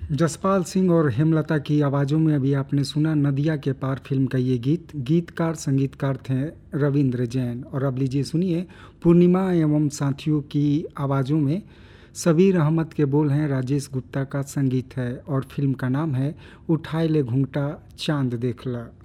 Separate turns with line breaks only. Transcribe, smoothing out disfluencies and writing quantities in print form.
जसपाल सिंह और हेमलता की आवाज़ों में अभी आपने सुना नदिया के पार फिल्म का ये गीत। गीतकार संगीतकार थे रविंद्र जैन। और अब लीजिए सुनिए पूर्णिमा एवं साथियों की आवाज़ों में सबीर अहमद के बोल हैं, राजेश गुप्ता का संगीत है और फिल्म का नाम है उठाए ले घूंघटा चांद देखला।